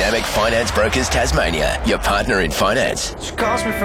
Dynamic Finance Brokers Tasmania, your partner in finance. She calls me from